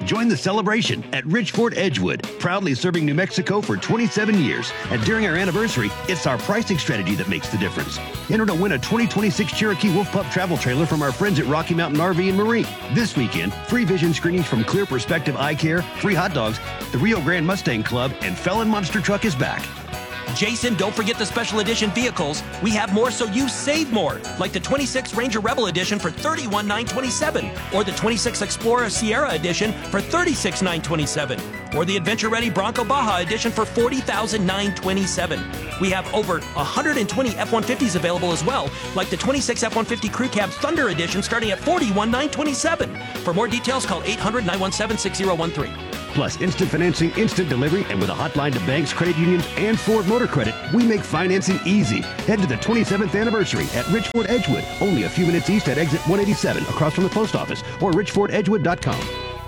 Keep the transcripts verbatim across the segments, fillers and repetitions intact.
Join the celebration at Richford Edgewood, proudly serving New Mexico for twenty-seven years. And during our anniversary, it's our pricing strategy that makes the difference. Enter to win a twenty twenty-six Cherokee Wolf Pup travel trailer from our friends at Rocky Mountain R V and Marine. This weekend, free vision screenings from Clear Perspective Eye Care, free hot dogs, the Rio Grande Mustang Club, and Felon Monster Truck is back. Jason, don't forget the special edition vehicles. We have more so you save more, like the twenty-six Ranger Rebel Edition for thirty-one thousand nine hundred twenty-seven dollars, or the twenty-six Explorer Sierra Edition for thirty-six thousand nine hundred twenty-seven dollars, or the Adventure Ready Bronco Baja Edition for forty thousand nine hundred twenty-seven dollars. We have over one hundred twenty F one fifties available as well, like the twenty-six F one fifty Crew Cab Thunder Edition starting at forty-one thousand nine hundred twenty-seven dollars. For more details, call eight hundred, nine one seven, six zero one three. Plus, instant financing, instant delivery, and with a hotline to banks, credit unions, and Ford Motor Credit, we make financing easy. Head to the twenty-seventh anniversary at Richford Edgewood, only a few minutes east at exit one eighty-seven, across from the post office, or richford edgewood dot com.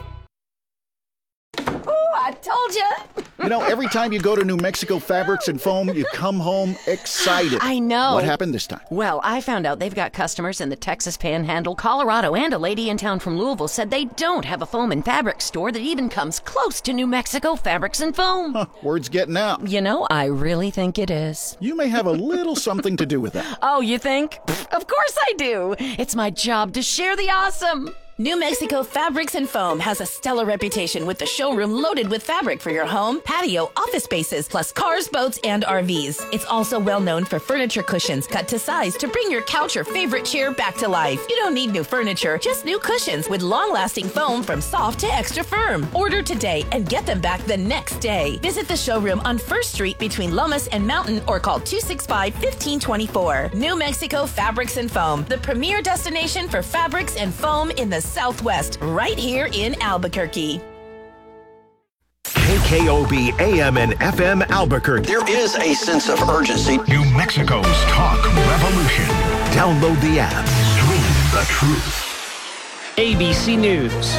Oh, I told you. You know, every time you go to New Mexico Fabrics and Foam, you come home excited. I know. What happened this time? Well, I found out they've got customers in the Texas Panhandle, Colorado, and a lady in town from Louisville said they don't have a foam and fabric store that even comes close to New Mexico Fabrics and Foam. Huh, word's getting out. You know, I really think it is. You may have a little something to do with that. Oh, you think? Pfft, of course I do. It's my job to share the awesome. New Mexico Fabrics and Foam has a stellar reputation with the showroom loaded with fabric for your home, patio, office spaces, plus cars, boats, and R Vs. It's also well known for furniture cushions cut to size to bring your couch or favorite chair back to life. You don't need new furniture, just new cushions with long-lasting foam from soft to extra firm. Order today and get them back the next day. Visit the showroom on First Street between Lomas and Mountain or call two six five, one five two four. New Mexico Fabrics and Foam, the premier destination for fabrics and foam in the Southwest, right here in Albuquerque. K K O B A M and F M Albuquerque. There is a sense of urgency. New Mexico's talk revolution. Download the app. Stream the truth. A B C News.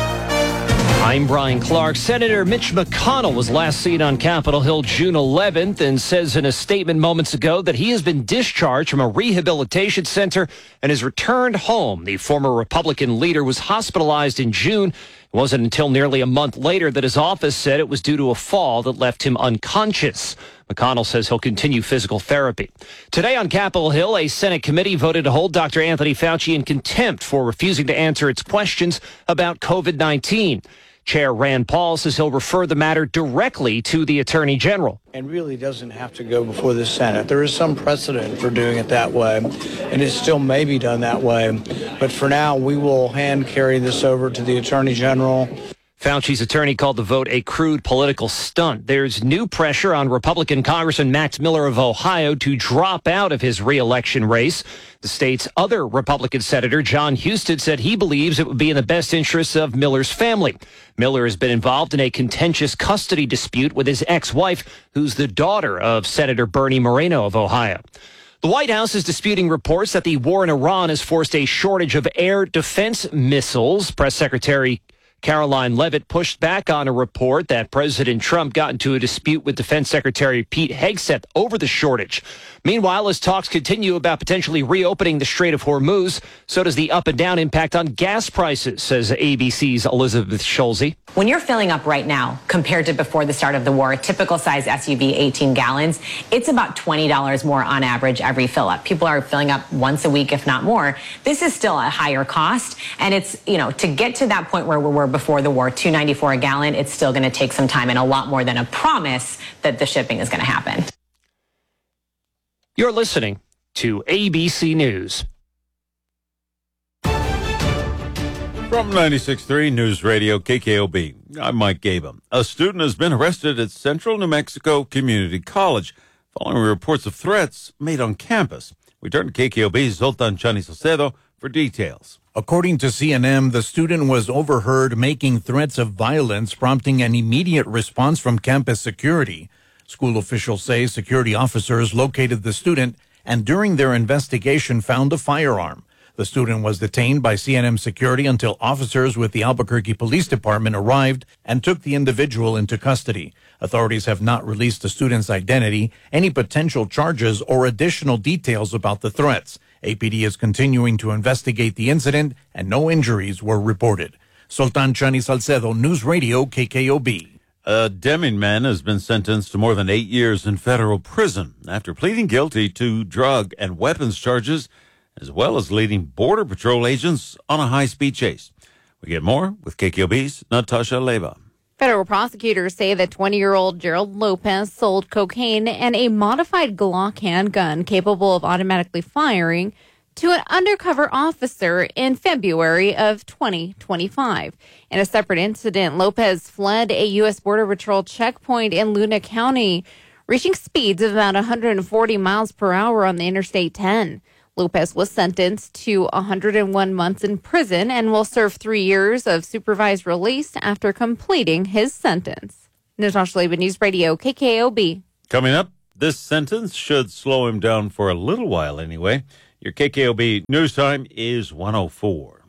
I'm Brian Clark. Senator Mitch McConnell was last seen on Capitol Hill June eleventh and says in a statement moments ago that he has been discharged from a rehabilitation center and has returned home. The former Republican leader was hospitalized in June. It wasn't until nearly a month later that his office said it was due to a fall that left him unconscious. McConnell says he'll continue physical therapy. Today on Capitol Hill, a Senate committee voted to hold Doctor Anthony Fauci in contempt for refusing to answer its questions about COVID nineteen. Chair Rand Paul says he'll refer the matter directly to the Attorney General. And really doesn't have to go before the Senate. There is some precedent for doing it that way, and it still may be done that way. But for now, we will hand carry this over to the Attorney General. Fauci's attorney called the vote a crude political stunt. There's new pressure on Republican Congressman Max Miller of Ohio to drop out of his re-election race. The state's other Republican senator, John Husted, said he believes it would be in the best interests of Miller's family. Miller has been involved in a contentious custody dispute with his ex-wife, who's the daughter of Senator Bernie Moreno of Ohio. The White House is disputing reports that the war in Iran has forced a shortage of air defense missiles. Press Secretary Caroline Leavitt pushed back on a report that President Trump got into a dispute with Defense Secretary Pete Hegseth over the shortage. Meanwhile, as talks continue about potentially reopening the Strait of Hormuz, so does the up and down impact on gas prices, says A B C's Elizabeth Schulze. When you're filling up right now, compared to before the start of the war, a typical size S U V, eighteen gallons, it's about twenty dollars more on average every fill up. People are filling up once a week, if not more. This is still a higher cost. And it's, you know, to get to that point where we were before the war, two ninety-four a gallon, it's still going to take some time and a lot more than a promise that the shipping is going to happen. You're listening to A B C News. From ninety-six point three News Radio K K O B, I'm Mike Gabum. A student has been arrested at Central New Mexico Community College following reports of threats made on campus. We turn to K K O B's Zoltan Chani Salcedo for details. According to C N M, the student was overheard making threats of violence, prompting an immediate response from campus security. School officials say security officers located the student and during their investigation found a firearm. The student was detained by C N M security until officers with the Albuquerque Police Department arrived and took the individual into custody. Authorities have not released the student's identity, any potential charges, or additional details about the threats. A P D is continuing to investigate the incident, and no injuries were reported. Sultan Chani Salcedo, News Radio K K O B. A Deming man has been sentenced to more than eight years in federal prison after pleading guilty to drug and weapons charges, as well as leading Border Patrol agents on a high-speed chase. We get more with K K O B's Natasha Leva. Federal prosecutors say that twenty-year-old Gerald Lopez sold cocaine and a modified Glock handgun capable of automatically firing to an undercover officer in February of twenty twenty-five. In a separate incident, Lopez fled a U S Border Patrol checkpoint in Luna County, reaching speeds of about one hundred forty miles per hour on the Interstate ten. Lopez was sentenced to one hundred one months in prison and will serve three years of supervised release after completing his sentence. Natasha Leba, News Radio, K K O B. Coming up, this sentence should slow him down for a little while anyway. Your K K O B news time is one oh four.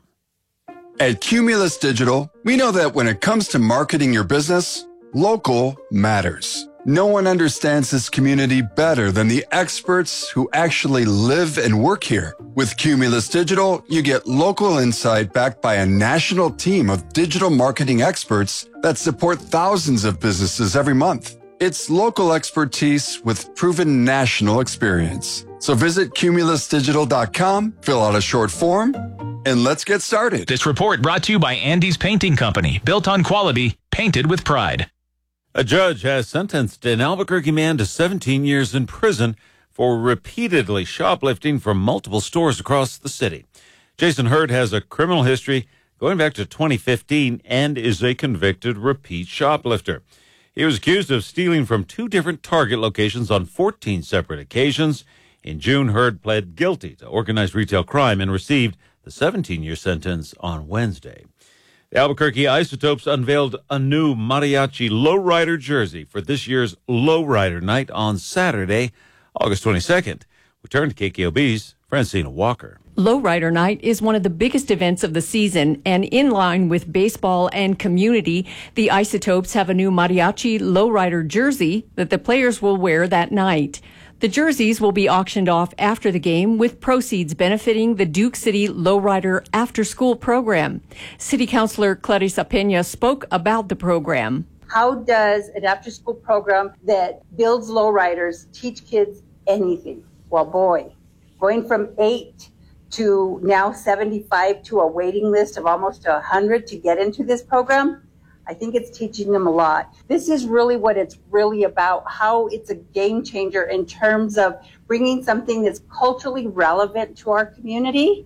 At Cumulus Digital, we know that when it comes to marketing your business, local matters. No one understands this community better than the experts who actually live and work here. With Cumulus Digital, you get local insight backed by a national team of digital marketing experts that support thousands of businesses every month. It's local expertise with proven national experience. So visit cumulus digital dot com, fill out a short form, and let's get started. This report brought to you by Andy's Painting Company, built on quality, painted with pride. A judge has sentenced an Albuquerque man to seventeen years in prison for repeatedly shoplifting from multiple stores across the city. Jason Hurd has a criminal history going back to twenty fifteen and is a convicted repeat shoplifter. He was accused of stealing from two different Target locations on fourteen separate occasions. In June, Hurd pled guilty to organized retail crime and received the seventeen-year sentence on Wednesday. The Albuquerque Isotopes unveiled a new mariachi lowrider jersey for this year's Lowrider Night on Saturday, August twenty-second. We turn to K K O B's Francina Walker. Lowrider Night is one of the biggest events of the season, and in line with baseball and community, the Isotopes have a new mariachi lowrider jersey that the players will wear that night. The jerseys will be auctioned off after the game, with proceeds benefiting the Duke City Lowrider after-school program. City Councilor Clarissa Peña spoke about the program. How does an after-school program that builds lowriders teach kids anything? Well, boy, going from eight to now seventy-five to a waiting list of almost one hundred to get into this program, I think it's teaching them a lot. This is really what it's really about, how it's a game changer in terms of bringing something that's culturally relevant to our community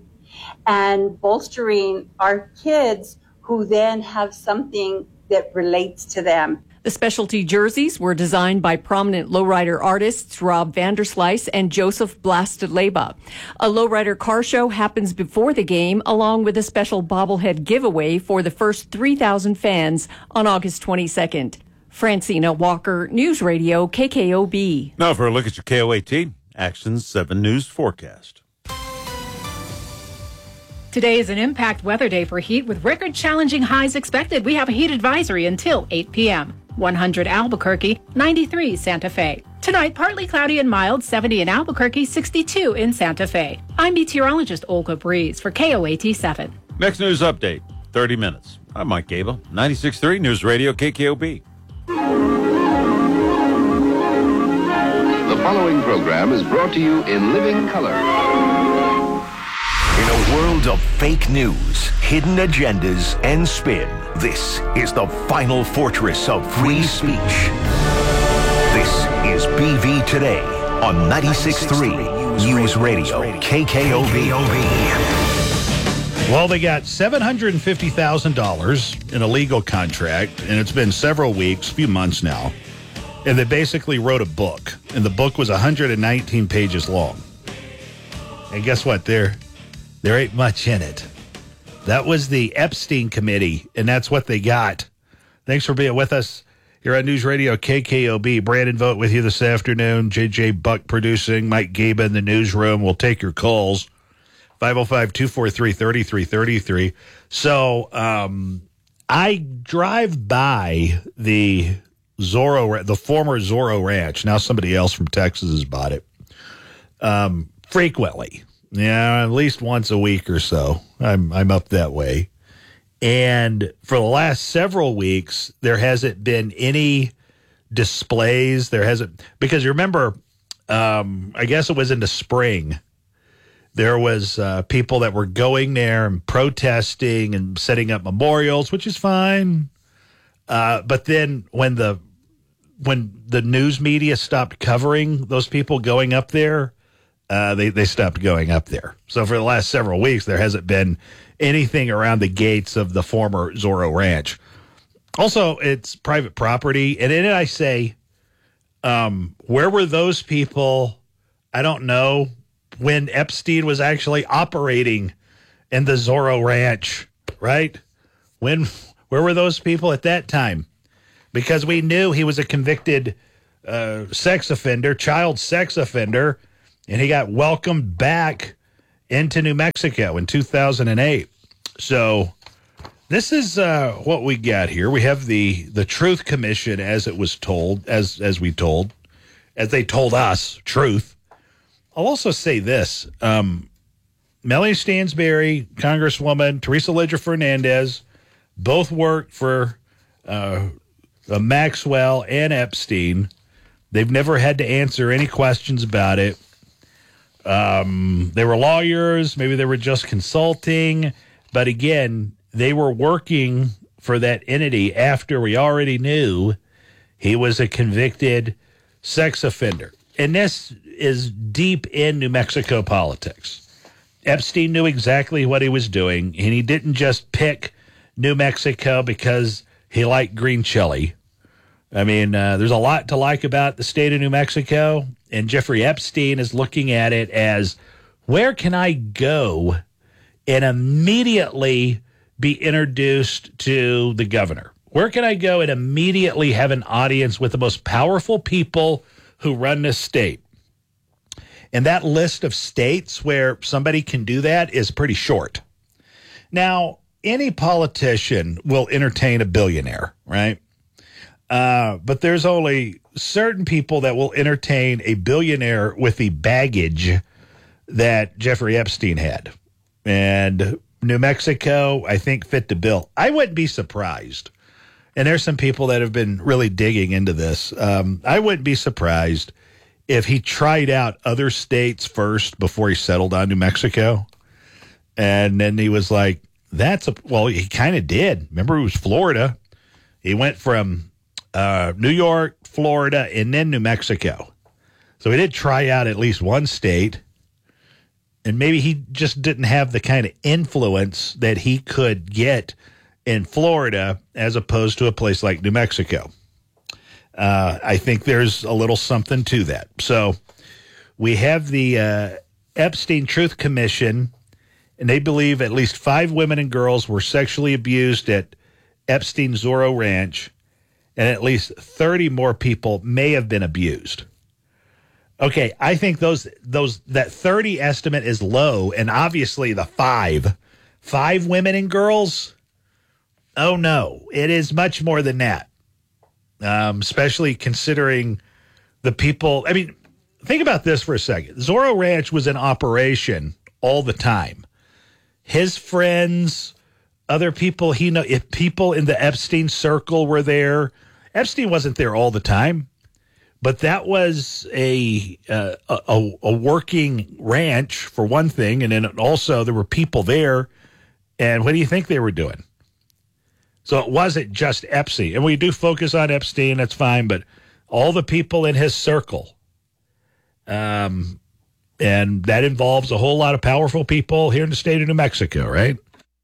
and bolstering our kids who then have something that relates to them. The specialty jerseys were designed by prominent lowrider artists Rob Vanderslice and Joseph Blasteleba. A lowrider car show happens before the game, along with a special bobblehead giveaway for the first three thousand fans on August twenty-second. Francina Walker, News Radio K K O B. Now for a look at your K O A T Action seven News forecast. Today is an impact weather day for heat with record-challenging highs expected. We have a heat advisory until eight p.m. one hundred Albuquerque, ninety-three Santa Fe. Tonight, partly cloudy and mild, seventy in Albuquerque, sixty-two in Santa Fe. I'm meteorologist Olga Breeze for K O A T seven. Next news update, thirty minutes. I'm Mike Gable, ninety-six point three News Radio K K O B. The following program is brought to you in living color. In a world of fake news, hidden agendas, and spin, this is the final fortress of free speech. This is B V Today on ninety-six point three News Radio K K O B. Well, they got seven hundred fifty thousand dollars in a legal contract, and it's been several weeks, few months now. And they basically wrote a book, and the book was one hundred nineteen pages long. And guess what? There, there ain't much in it. That was the Epstein Committee, and that's what they got. Thanks for being with us here on News Radio K K O B. Brandon Vogt with you this afternoon. J J Buck producing. Mike Gabe in the newsroom. We'll take your calls. five oh five, two four three, three three three three. So um, I drive by the Zorro, the former Zorro Ranch. Now somebody else from Texas has bought it um, frequently. Yeah, at least once a week or so. I'm I'm up that way, And for the last several weeks, there hasn't been any displays. There hasn't, because you remember, um, I guess it was in the spring, there was uh, people that were going there and protesting and setting up memorials, which is fine. Uh, but then when the when the news media stopped covering those people going up there, uh, they, they stopped going up there. So for the last several weeks, there hasn't been anything around the gates of the former Zorro Ranch. Also, it's private property. And then I say, um, where were those people? I don't know. When Epstein was actually operating in the Zorro Ranch, right? When, where were those people at that time? Because we knew he was a convicted uh, sex offender, child sex offender, and he got welcomed back into New Mexico in two thousand eight. So this is uh, what we got here. We have the the Truth Commission, as it was told, as as we told, as they told us, truth. I'll also say this. Um, Melanie Stansbury, Congresswoman, Teresa Ledger Fernandez, both worked for uh, uh, Maxwell and Epstein. They've never had to answer any questions about it. Um, they were lawyers. Maybe they were just consulting. But again, they were working for that entity after we already knew he was a convicted sex offender. And this is deep in New Mexico politics. Epstein knew exactly what he was doing, and he didn't just pick New Mexico because he liked green chili. I mean, uh, there's a lot to like about the state of New Mexico, and Jeffrey Epstein is looking at it as, where can I go and immediately be introduced to the governor? Where can I go and immediately have an audience with the most powerful people who run this state? And that list of states where somebody can do that is pretty short. Now, any politician will entertain a billionaire, right? Uh, but there's only certain people that will entertain a billionaire with the baggage that Jeffrey Epstein had. And New Mexico, I think, fit the bill. I wouldn't be surprised. And there's some people that have been really digging into this. Um, I wouldn't be surprised if he tried out other states first before he settled on New Mexico. And then he was like, that's a, well, he kind of did. Remember, it was Florida. He went from uh, New York, Florida, and then New Mexico. So he did try out at least one state. And maybe he just didn't have the kind of influence that he could get in Florida as opposed to a place like New Mexico. Uh, I think there's a little something to that. So we have the uh, Epstein Truth Commission, and they believe at least five women and girls were sexually abused at Epstein Zorro Ranch, and at least thirty more people may have been abused. Okay, I think those those that thirty estimate is low, and obviously the five, five women and girls, oh no, it is much more than that. Um, especially considering the people. I mean, think about this for a second. Zorro Ranch was in operation all the time. His friends, other people he know, if people in the Epstein circle were there. Epstein wasn't there all the time, but that was a uh, a, a working ranch for one thing, and then also there were people there. And what do you think they were doing? So it wasn't just Epstein. And we do focus on Epstein, that's fine, but all the people in his circle. Um, and that involves a whole lot of powerful people here in the state of New Mexico, right?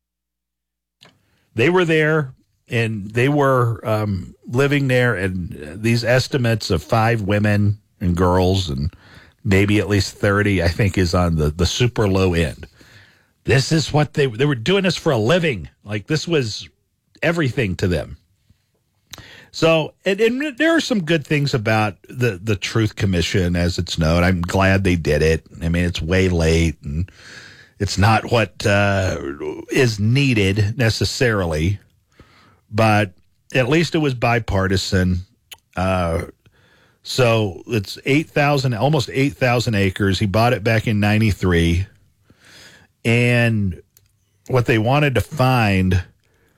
They were there, and they were um, living there, and these estimates of five women and girls and maybe at least thirty, I think, is on the, the super low end. This is what they, they were doing this for a living. Like, this was everything to them. So, and, and there are some good things about the, the Truth Commission, as it's known. I'm glad they did it. I mean, it's way late, and it's not what uh, is needed necessarily, but at least it was bipartisan. Uh, so it's eight thousand, almost eight thousand acres. He bought it back in ninety-three. And what they wanted to find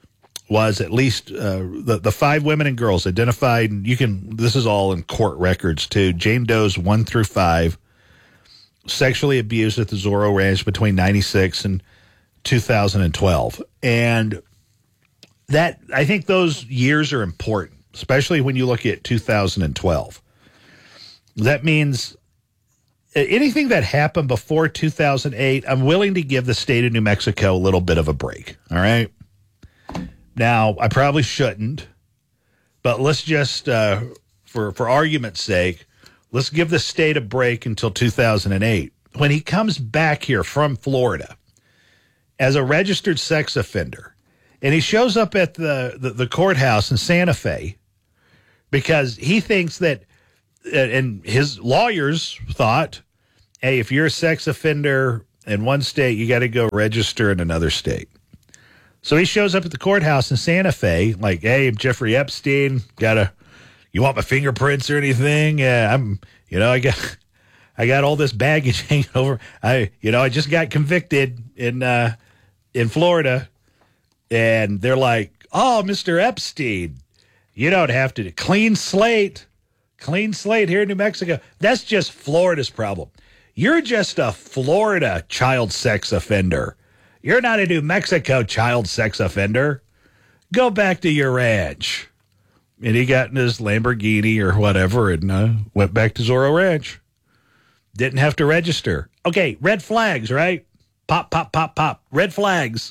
was at least uh, the, the five women and girls identified, and you can, this is all in court records too, Jane Doe's one through five, sexually abused at the Zorro Ranch between ninety-six and two thousand twelve. And that, I think those years are important, especially when you look at two thousand twelve. That means anything that happened before two thousand eight, I'm willing to give the state of New Mexico a little bit of a break. All right. Now, I probably shouldn't, but let's just, uh, for, for argument's sake, let's give the state a break until two thousand eight. When he comes back here from Florida as a registered sex offender, and he shows up at the, the, the courthouse in Santa Fe because he thinks that, and his lawyers thought, hey, if you're a sex offender in one state, you got to go register in another state. So he shows up at the courthouse in Santa Fe, like, hey, I'm Jeffrey Epstein. Gotta, you want my fingerprints or anything? Yeah, I'm, you know, I got, I got all this baggage hanging over. I, you know, I just got convicted in, uh, in Florida, and they're like, oh, Mister Epstein, you don't have to clean slate, clean slate here in New Mexico. That's just Florida's problem. You're just a Florida child sex offender. You're not a New Mexico child sex offender. Go back to your ranch. And he got in his Lamborghini or whatever and uh, went back to Zorro Ranch. Didn't have to register. Okay, red flags, right? Pop, pop, pop, pop. Red flags.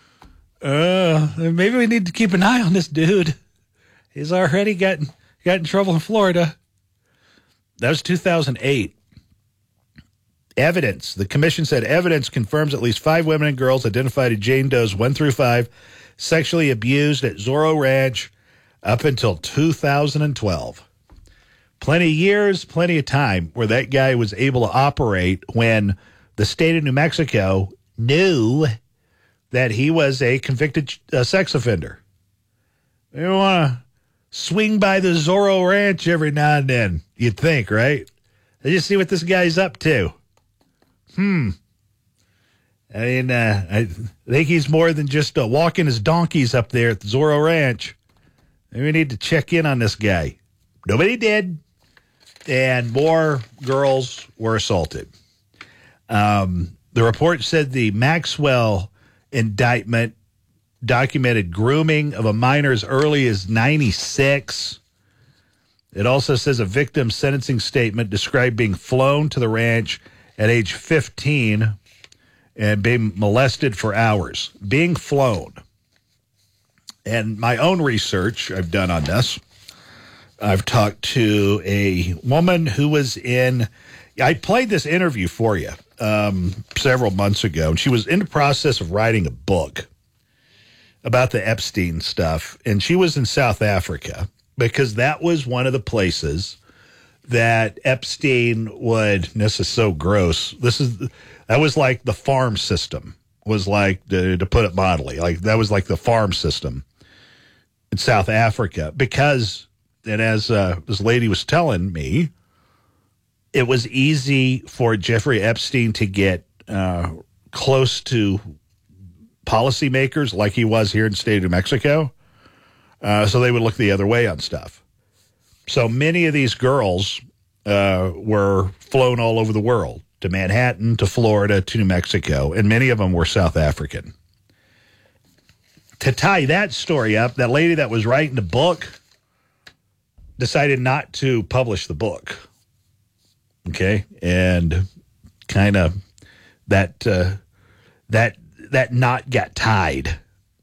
Uh, maybe we need to keep an eye on this dude. He's already gotten got in trouble in Florida. That was two thousand eight. Evidence. The commission said evidence confirms at least five women and girls identified as Jane Doe's one through five sexually abused at Zorro Ranch up until two thousand twelve. Plenty of years, plenty of time where that guy was able to operate when the state of New Mexico knew that he was a convicted uh, sex offender. You want to swing by the Zorro Ranch every now and then, you'd think, right? Let's just see what this guy's up to. Hmm. I mean, uh, I think he's more than just uh, walking his donkeys up there at the Zorro Ranch. Maybe we need to check in on this guy. Nobody did. And more girls were assaulted. Um, the report said the Maxwell indictment documented grooming of a minor as early as ninety-six. It also says a victim's sentencing statement described being flown to the ranch at age fifteen and being molested for hours. Being flown. And my own research I've done on this, I've talked to a woman who was in, I played this interview for you um, several months ago, and she was in the process of writing a book about the Epstein stuff, and she was in South Africa because that was one of the places that Epstein would, this is so gross, this is, that was like the farm system, was like, to, to put it mildly, like that was like the farm system in South Africa, because, and as uh, this lady was telling me, it was easy for Jeffrey Epstein to get uh, close to policymakers like he was here in the state of New Mexico, uh, so they would look the other way on stuff. So many of these girls uh, were flown all over the world, to Manhattan, to Florida, to New Mexico, and many of them were South African. To tie that story up, that lady that was writing the book decided not to publish the book. Okay? And kind of that, uh, that, that knot got tied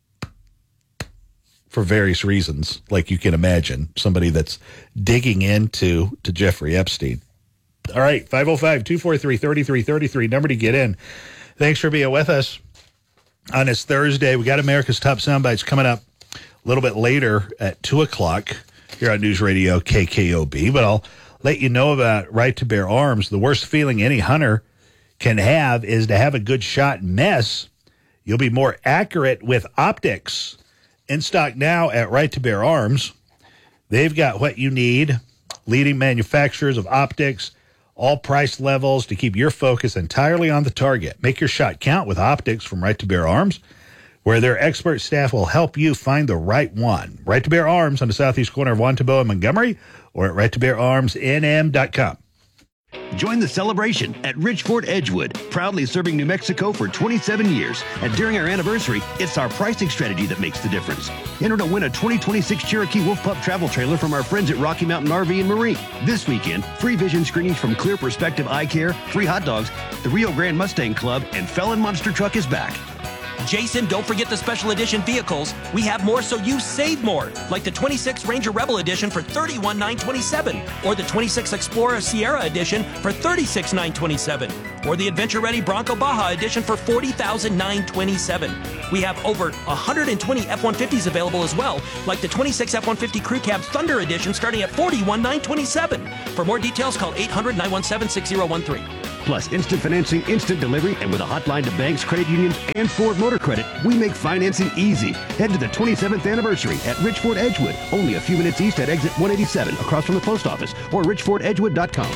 for various reasons, like you can imagine, somebody that's digging into to Jeffrey Epstein. All right, five oh five, two four three, three three three three, number to get in. Thanks for being with us on this Thursday. We got America's Top Soundbites coming up a little bit later at two o'clock here on News Radio K K O B, but I'll let you know about Right to Bear Arms. The worst feeling any hunter can have is to have a good shot and miss. You'll be more accurate with optics. In stock now at Right to Bear Arms. They've got what you need. Leading manufacturers of optics, all price levels to keep your focus entirely on the target. Make your shot count with optics from Right to Bear Arms. where their expert staff will help you find the right one. Right to Bear Arms on the southeast corner of Wantabo and Montgomery, or at right to bear arms n m dot com. Join the celebration at Ridgeford Edgewood, proudly serving New Mexico for twenty-seven years. And during our anniversary, it's our pricing strategy that makes the difference. Enter to win a twenty twenty-six Cherokee Wolf Pup travel trailer from our friends at Rocky Mountain R V and Marine. This weekend, free vision screenings from Clear Perspective Eye Care, free hot dogs, the Rio Grande Mustang Club, and Felon Monster Truck is back. Jason, don't forget the special edition vehicles. We have more so you save more, like the twenty-six Ranger Rebel Edition for thirty-one thousand nine hundred twenty-seven dollars, or the twenty-six Explorer Sierra Edition for thirty-six thousand nine hundred twenty-seven dollars, or the Adventure Ready Bronco Baja Edition for forty thousand nine hundred twenty-seven dollars. We have over one hundred twenty F one fifties available as well, like the twenty-six F one fifty Crew Cab Thunder Edition starting at forty-one thousand nine hundred twenty-seven dollars. For more details, call eight hundred, nine one seven, six zero one three. Plus, instant financing, instant delivery, and with a hotline to banks, credit unions, and Ford Motor Credit, we make financing easy. Head to the twenty-seventh anniversary at Ridgeford Edgewood, only a few minutes east at exit one eighty-seven, across from the post office, or ridgeford edgewood dot com.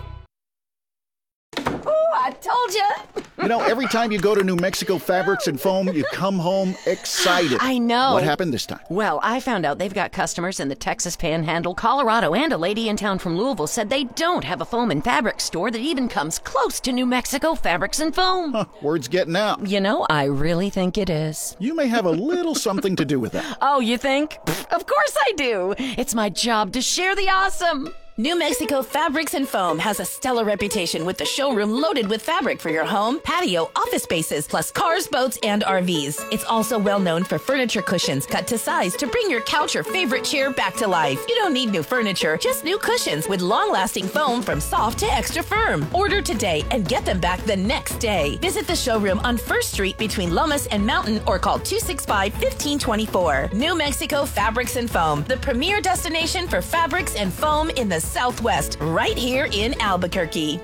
Oh, I told you. You know, every time you go to New Mexico Fabrics and Foam, you come home excited. I know. What happened this time? Well, I found out they've got customers in the Texas Panhandle, Colorado, and a lady in town from Louisville said they don't have a foam and fabric store that even comes close to New Mexico Fabrics and Foam. Huh, word's getting out. You know, I really think it is. You may have a little something to do with that. Oh, you think? Pfft, of course I do. It's my job to share the awesome. New Mexico Fabrics and Foam has a stellar reputation with the showroom loaded with fabric for your home, patio, office spaces, plus cars, boats, and R Vs. It's also well known for furniture cushions cut to size to bring your couch or favorite chair back to life. You don't need new furniture, just new cushions with long-lasting foam from soft to extra firm. Order today and get them back the next day. Visit the showroom on First Street between Lomas and Mountain or call two six five, one five two four. New Mexico Fabrics and Foam, the premier destination for fabrics and foam in the Southwest, right here in Albuquerque.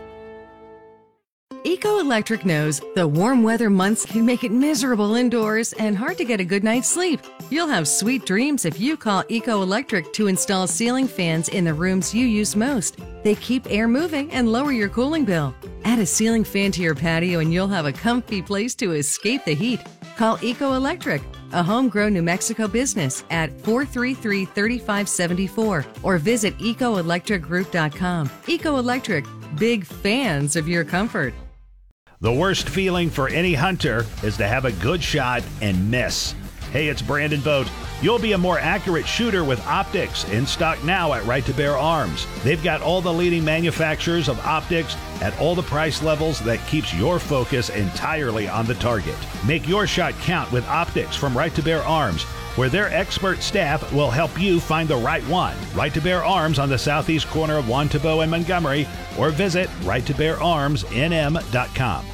Eco Electric knows the warm weather months can make it miserable indoors and hard to get a good night's sleep. You'll have sweet dreams if you call Eco Electric to install ceiling fans in the rooms you use most. They keep air moving and lower your cooling bill. Add a ceiling fan to your patio and you'll have a comfy place to escape the heat. Call Eco Electric, a homegrown New Mexico business, at four three three, three five seven four or visit eco electric group dot com. Eco Electric, big fans of your comfort. The worst feeling for any hunter is to have a good shot and miss. Hey, it's Brandon Vogt. You'll be a more accurate shooter with optics, in stock now at Right to Bear Arms. They've got all the leading manufacturers of optics at all the price levels that keeps your focus entirely on the target. Make your shot count with optics from Right to Bear Arms, where their expert staff will help you find the right one. Right to Bear Arms on the southeast corner of Wantabo and Montgomery, or visit right to bear arms n m dot com.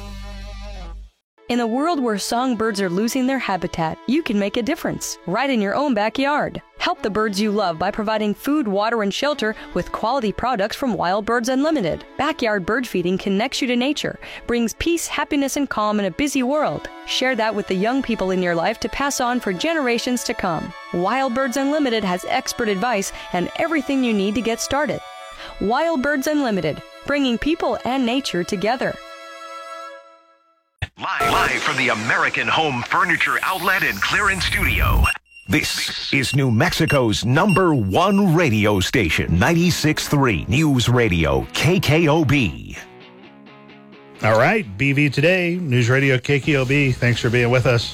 In a world where songbirds are losing their habitat, you can make a difference right in your own backyard. Help the birds you love by providing food, water, and shelter with quality products from Wild Birds Unlimited. Backyard bird feeding connects you to nature, brings peace, happiness, and calm in a busy world. Share that with the young people in your life to pass on for generations to come. Wild Birds Unlimited has expert advice and everything you need to get started. Wild Birds Unlimited, bringing people and nature together. Live, live from the American Home Furniture Outlet and Clearance Studio. This is New Mexico's number one radio station, ninety-six point three News Radio, K K O B. All right, B V Today, News Radio K K O B. Thanks for being with us.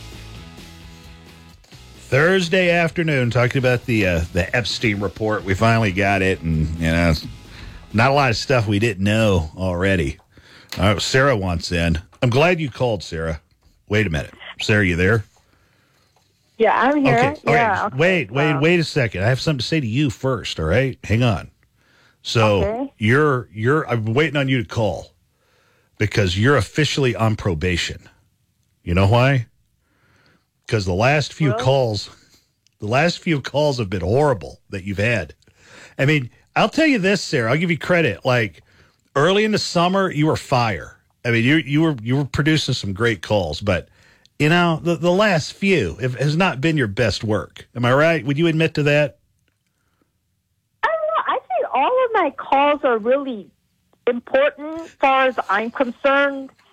Thursday afternoon, talking about the uh, the Epstein report. We finally got it, and you know, not a lot of stuff we didn't know already. Uh, Sarah wants in. I'm glad you called, Sarah. Wait a minute. Sarah, you there? Yeah, I'm here. Okay. Yeah. Okay. Wait, wait, wait a second. I have something to say to you first, all right? Hang on. So Okay. you're you're I'm waiting on you to call because you're officially on probation. You know why? Because the last few Well- calls the last few calls have been horrible that you've had. I mean, I'll tell you this, Sarah, I'll give you credit. Like early in the summer, you were fire. I mean, you you were you were producing some great calls, but you know, the, the last few have, has not been your best work. Am I right? Would you admit to that? I don't know. I think all of my calls are really important as far as I'm concerned.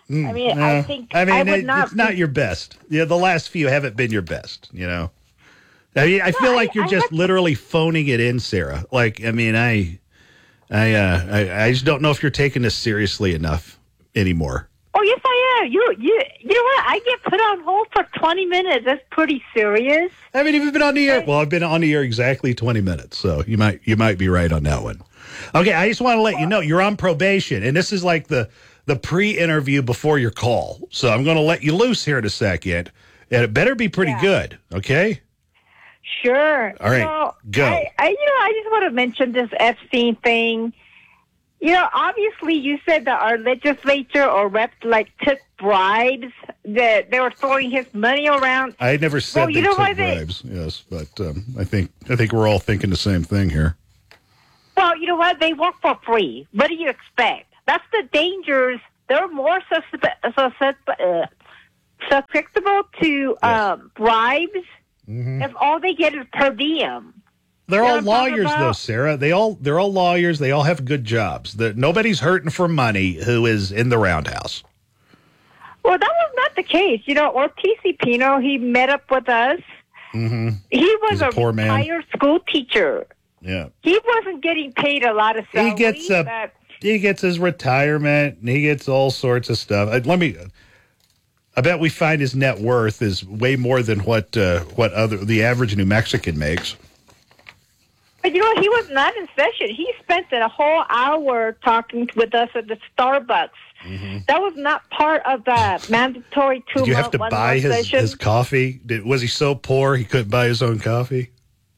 Mm, I mean, no. I think I mean, I would it- not. it's not your best. Yeah, the last few haven't been your best. You know, I mean, I feel like you're I just have- literally phoning it in, Sarah. Like, I mean, I, I, uh, I, I just don't know if you're taking this seriously enough anymore. Oh yes, I am. You, you, you know what? I get put on hold for twenty minutes. That's pretty serious. I haven't even been on the air. Well, I've been on the air exactly twenty minutes, so you might you might be right on that one. Okay, I just want to let you know you're on probation, and this is like the the pre-interview before your call. So I'm going to let you loose here in a second, and it better be pretty Yeah. good. Okay. Sure. All right, You know, go. I, I, you know, I just want to mention this Epstein thing. You know, obviously, you said that our legislature or reps like took bribes. That they were throwing his money around. I never said Well, you they know took why they- bribes. Yes, but um, I think I think we're all thinking the same thing here. Well, you know what? They work for free. What do you expect? That's the dangers. They're more suspe- suspe- uh, susceptible to um, bribes if all they get is per diem. They're You know all what I'm talking lawyers, though, about? Sarah. They all they're all lawyers. They all have good jobs. The, nobody's hurting for money who is in the roundhouse. Well, that was not the case. You know, Ortiz y Pino, he met up with us. Mm-hmm. He was He's a a, poor man. retired school teacher. Yeah, He wasn't getting paid a lot of salary. he gets a but- he gets his retirement, and he gets all sorts of stuff. Uh, Let me. I bet we find his net worth is way more than what uh, what other the average New Mexican makes. But you know, he was not in session. He spent a whole hour talking with us at the Starbucks. That was not part of the mandatory two Did you have month to one buy month his, session. his coffee? Did, was he so poor he couldn't buy his own coffee?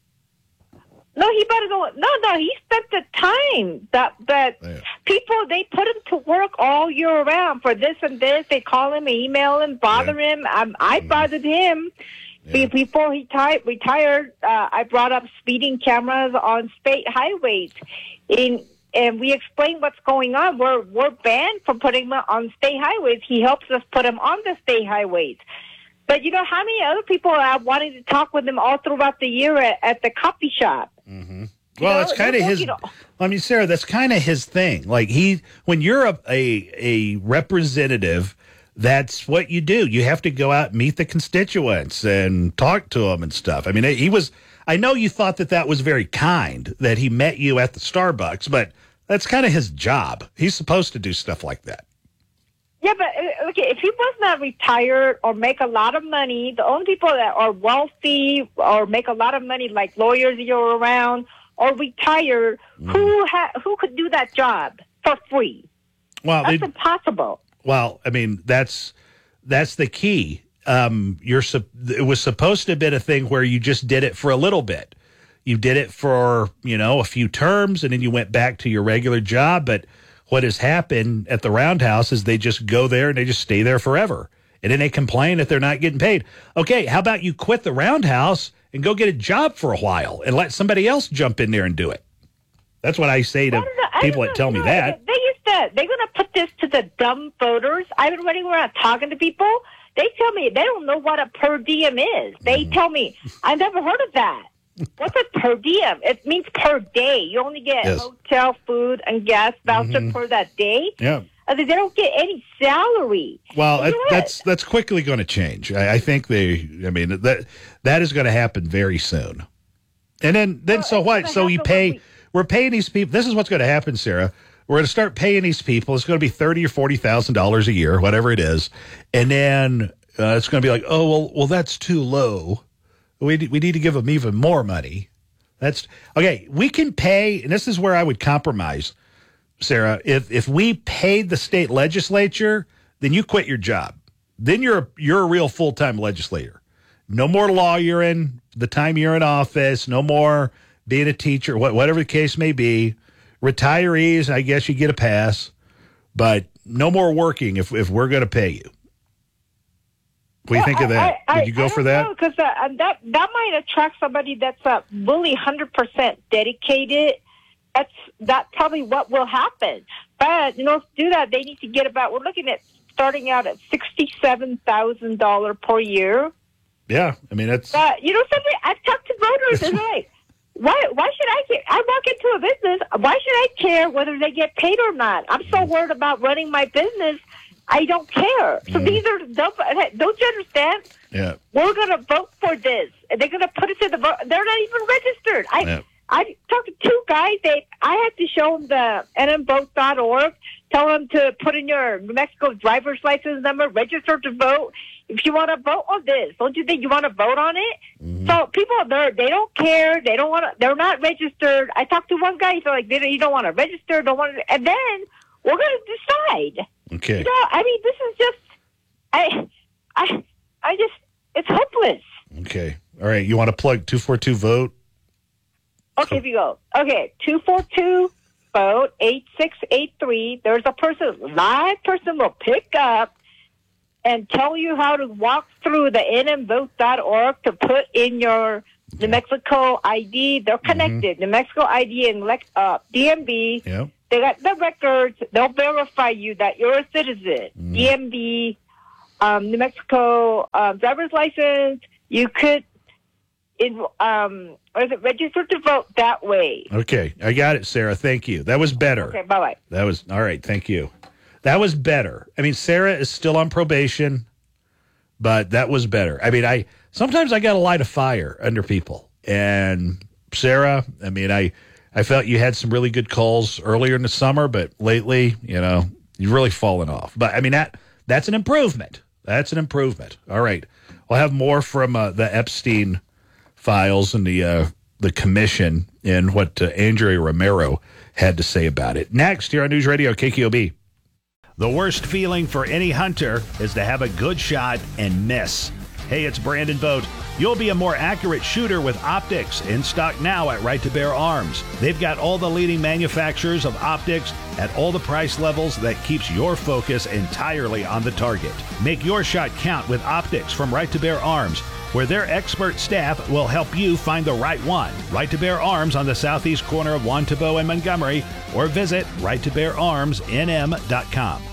No, he better go. No, no, he spent the time that that people they put him to work all year round for this and this. They call him, email him, bother him. Um, I bothered him. Be- Before he ti- retired, uh, I brought up speeding cameras on state highways, in, and we explained what's going on. We're we're banned from putting them on state highways. He helps us put them on the state highways. But you know how many other people are wanting to talk with him all throughout the year at, at the coffee shop? Well, know, it's kind of they're his. working I mean, Sarah, that's kind of his thing. Like he, when you're a, a a representative, that's what you do. You have to go out and meet the constituents and talk to them and stuff. I mean, he was. I know you thought that that was very kind that he met you at the Starbucks, but that's kind of his job. He's supposed to do stuff like that. Yeah, but uh, okay, if he was not retired or make a lot of money, the only people that are wealthy or make a lot of money, like lawyers year around or retired, who ha- who could do that job for free? Well, That's they- impossible. Well, I mean, that's that's the key. Um, you're sup- it was supposed to have been a thing where you just did it for a little bit. You did it for, you know, a few terms, and then you went back to your regular job. But what has happened at the Roundhouse is they just go there and they just stay there forever. And then they complain that they're not getting paid. Okay, how about you quit the Roundhouse and go get a job for a while and let somebody else jump in there and do it? That's what I say to people that tell me that. They used to, they're going to put this to the dumb voters. I've been running around talking to people. They tell me they don't know what a per diem is. They Mm-hmm. tell me, I've never heard of that. What's a per diem? It means per day. You only get Yes. hotel, food, and gas voucher Mhm. per that day. Yeah. I mean, they don't get any salary. Well, You know that, what? that's that's quickly going to change. I, I think they. I mean that that is going to happen very soon. And then then so what? So you pay. We're paying these people. This is what's going to happen, Sarah. We're going to start paying these people. It's going to be thirty or forty thousand dollars a year, whatever it is, and then uh, it's going to be like, oh well, well that's too low. We we need to give them even more money. That's okay. We can pay, and this is where I would compromise, Sarah. If if we paid the state legislature, then you quit your job. Then you're a, you're a real full time legislator. No more lawyering the time you're in office. No more being a teacher. What whatever the case may be. Retirees, I guess you get a pass, but no more working if if we're going to pay you. What do you think of that? I, Would you go for that? Because uh, that that might attract somebody that's uh, really one hundred percent dedicated. That's that probably what will happen. But you know, to do that, they need to get about. We're looking at starting out at sixty-seven thousand dollars per year. Yeah, I mean that's. Uh, you know, somebody I've talked to voters and they're like, why? Why should I care? I walk into a business. Why should I care whether they get paid or not? I'm so worried about running my business. I don't care. So Mm. these are, don't, don't you understand? Yeah. We're going to vote for this. And they're going to put it to the vote. They're not even registered. I Yeah. I talked to two guys. They I had to show them the N M vote dot org, tell them to put in your New Mexico driver's license number, register to vote. If you want to vote on this, don't you think you want to vote on it? Mm-hmm. So people, they they don't care. They don't want to. They're not registered. I talked to one guy. He's like, they don't, you don't want to register. Don't want to. And then we're going to decide. Okay. You know, I mean, this is just. I, I, I just. It's hopeless. Okay. All right. You want to plug two four two vote? Okay, here we go. Okay, two four two vote eight six eight three. There's a person, live person will pick up and tell you how to walk through the N M vote dot org to put in your New Mexico I D. They're connected. New Mexico I D and uh, D M V. Yep. They got the records. They'll verify you that you're a citizen. D M V, um, New Mexico uh, driver's license. You could. In, um, or is it registered to vote that way? Okay. I got it, Sarah. Thank you. That was better. Okay, bye-bye. That was, all right. Thank you. That was better. I mean, Sarah is still on probation, but that was better. I mean, I sometimes I got to light a fire under people. And Sarah, I mean, I, I felt you had some really good calls earlier in the summer, but lately, you know, you've really fallen off. But I mean, that that's an improvement. That's an improvement. All right. We'll have more from uh, the Epstein files and the uh, the commission and what uh, Andrea Romero had to say about it. Next, here on News Radio K K O B. The worst feeling for any hunter is to have a good shot and miss. Hey, it's Brandon Vogt. You'll be a more accurate shooter with optics, in stock now at Right to Bear Arms. They've got all the leading manufacturers of optics at all the price levels that keeps your focus entirely on the target. Make your shot count with optics from Right to Bear Arms, where their expert staff will help you find the right one. Right to Bear Arms on the southeast corner of Juan Tabo and Montgomery, or visit right to bear arms n m dot com.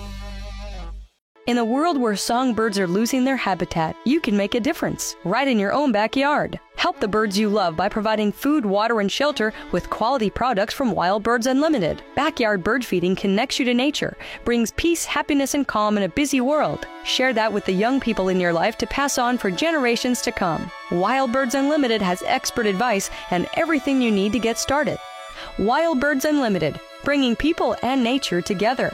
In a world where songbirds are losing their habitat, you can make a difference right in your own backyard. Help the birds you love by providing food, water, and shelter with quality products from Wild Birds Unlimited. Backyard bird feeding connects you to nature, brings peace, happiness, and calm in a busy world. Share that with the young people in your life to pass on for generations to come. Wild Birds Unlimited has expert advice and everything you need to get started. Wild Birds Unlimited, bringing people and nature together.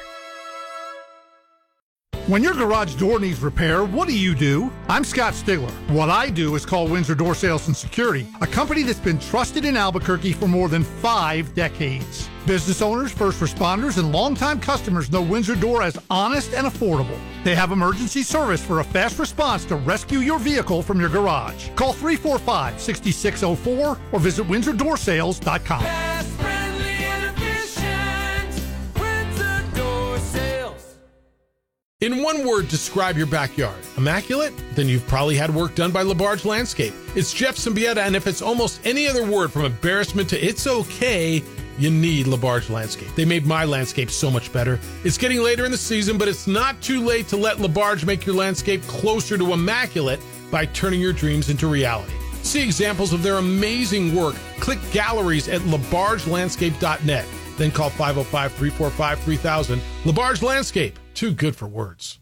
When your garage door needs repair, what do you do? I'm Scott Stigler. What I do is call Windsor Door Sales and Security, a company that's been trusted in Albuquerque for more than five decades. Business owners, first responders, and longtime customers know Windsor Door as honest and affordable. They have emergency service for a fast response to rescue your vehicle from your garage. Call three four five, six six zero four or visit windsor door sales dot com. In one word, describe your backyard. Immaculate? Then you've probably had work done by LaBarge Landscape. It's Jeff Symbieta, and if it's almost any other word from embarrassment to it's okay, you need LaBarge Landscape. They made my landscape so much better. It's getting later in the season, but it's not too late to let LaBarge make your landscape closer to immaculate by turning your dreams into reality. See examples of their amazing work. Click galleries at labarge landscape dot net. Then call five oh five, three four five, three thousand. LaBarge Landscape. Too good for words.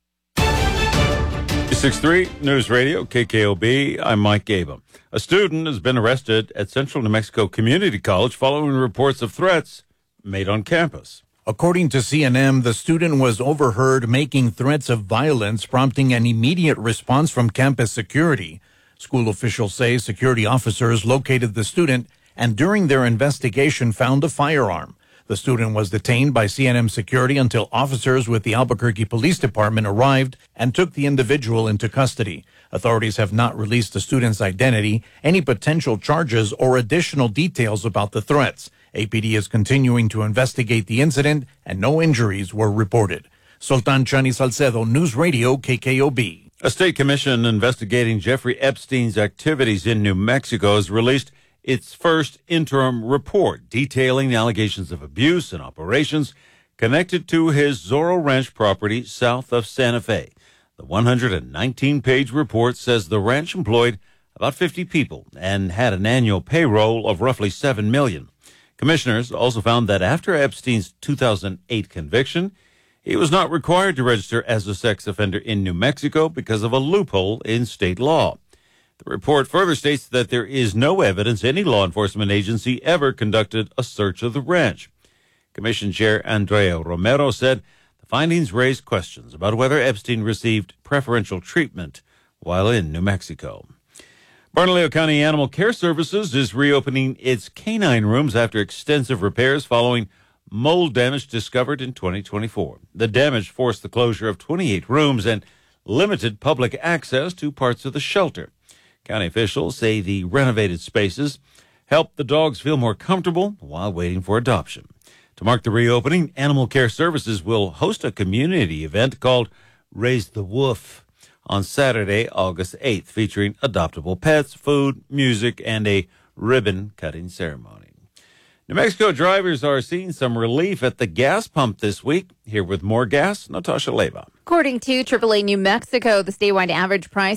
six three News Radio, K K O B. I'm Mike Gabum. A student has been arrested at Central New Mexico Community College following reports of threats made on campus. According to C N M, the student was overheard making threats of violence, prompting an immediate response from campus security. School officials say security officers located the student and during their investigation found a firearm. The student was detained by C N M security until officers with the Albuquerque Police Department arrived and took the individual into custody. Authorities have not released the student's identity, any potential charges, or additional details about the threats. A P D is continuing to investigate the incident, and no injuries were reported. Sultan Chani Salcedo, News Radio, K K O B. A state commission investigating Jeffrey Epstein's activities in New Mexico has released its first interim report detailing the allegations of abuse and operations connected to his Zorro Ranch property south of Santa Fe. The one hundred nineteen page report says the ranch employed about fifty people and had an annual payroll of roughly seven million dollars. Commissioners also found that after Epstein's two thousand eight conviction, He was not required to register as a sex offender in New Mexico because of a loophole in state law. The report further states that there is no evidence any law enforcement agency ever conducted a search of the ranch. Commission Chair Andrea Romero said the findings raised questions about whether Epstein received preferential treatment while in New Mexico. Bernalillo County Animal Care Services is reopening its canine rooms after extensive repairs following mold damage discovered in twenty twenty-four. The damage forced the closure of twenty-eight rooms and limited public access to parts of the shelter. County officials say the renovated spaces help the dogs feel more comfortable while waiting for adoption. To mark the reopening, Animal Care Services will host a community event called Raise the Woof on Saturday, August eighth, featuring adoptable pets, food, music, and a ribbon-cutting ceremony. New Mexico drivers are seeing some relief at the gas pump this week. Here with more gas, Natasha Leva. According to triple A New Mexico, the statewide average price